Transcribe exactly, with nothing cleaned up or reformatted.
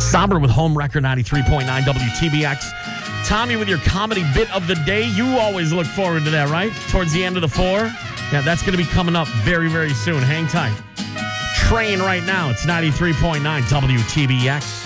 Somber with Home Record ninety-three point nine W T B X. Tommy with your comedy bit of the day. You always look forward to that, right? Towards the end of the four. Yeah, that's going to be coming up very, very soon. Hang tight. Train right now. It's ninety-three point nine W T B X.